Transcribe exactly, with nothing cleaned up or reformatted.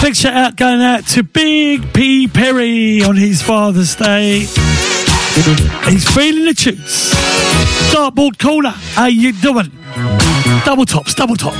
big shout out going out to Big P Perry on his Father's Day. He's feeling the tunes. Dartboard corner, how you doing? Double tops, double tops.